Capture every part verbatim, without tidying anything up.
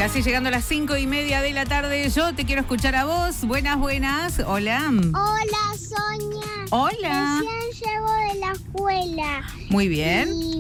Casi llegando a las cinco y media de la tarde, yo te quiero escuchar a vos. Buenas, buenas. Hola. Hola, Sonia. Hola. Recién llego de la escuela. Muy bien. Y,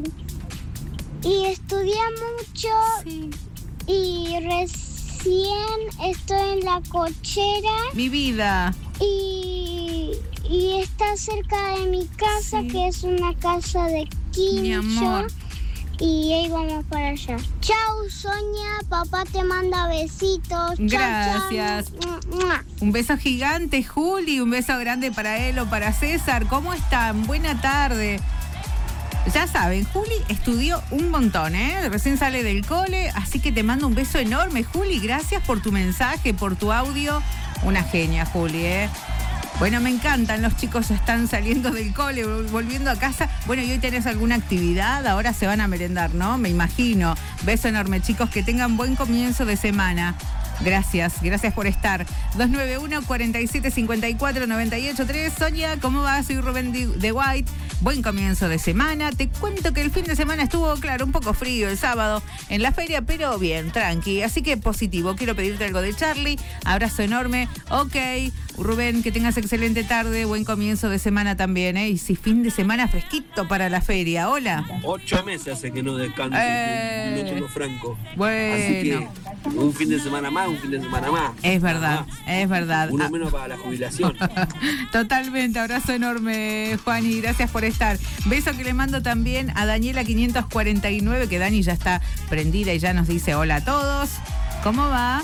y estudié mucho. Sí. Y recién estoy en la cochera. Mi vida. Y, y está cerca de mi casa, Sí. que es una casa de quincho. Mi amor. Y ahí vamos para allá. Chau, Sonia. Papá te manda besitos. Chau, Gracias. chau. Mua. Un beso gigante, Juli. Un beso grande para él o para César. ¿Cómo están? Buena tarde. Ya saben, Juli estudió un montón, ¿eh? Recién sale del cole, así que te mando un beso enorme, Juli. Gracias por tu mensaje, por tu audio. Una genia, Juli, ¿eh? Bueno, me encantan, los chicos ya están saliendo del cole, volviendo a casa. Bueno, ¿y hoy tenés alguna actividad? Ahora se van a merendar, ¿no? Me imagino. Beso enorme, chicos, que tengan buen comienzo de semana. Gracias, gracias por estar. dos nueve uno, cuatro siete cinco cuatro, nueve ocho tres. Sonia, ¿cómo va? Soy Rubén de White. Buen comienzo de semana. Te cuento que el fin de semana estuvo, claro, un poco frío el sábado en la feria, pero bien, tranqui. Así que positivo. Quiero pedirte algo de Charlie. Abrazo enorme. Ok, Rubén, que tengas excelente tarde. Buen comienzo de semana también, ¿eh? Y si fin de semana fresquito para la feria. Hola. Ocho meses hace que no descanso, Eh. no tengo franco. Bueno. Así que un fin de semana más, un fin de semana más. Es verdad, Más. es verdad. Uno Ah. menos para la jubilación. Totalmente, abrazo enorme, Juan, y gracias por estar. Beso que le mando también a Daniela quinientos cuarenta y nueve, que Dani ya está prendida y ya nos dice hola a todos. ¿Cómo va?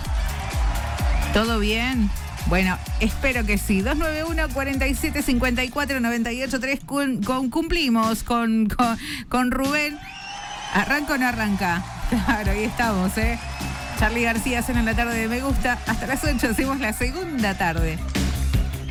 ¿Todo bien? Bueno, espero que sí. dos nueve uno, cuatro siete cinco cuatro, nueve ocho tres. Con, con, cumplimos con, con, con Rubén. ¿Arranca o no arranca? Claro, ahí estamos, ¿eh? Charlie García, cena en la tarde de Me Gusta. Hasta las ocho hacemos la segunda tarde.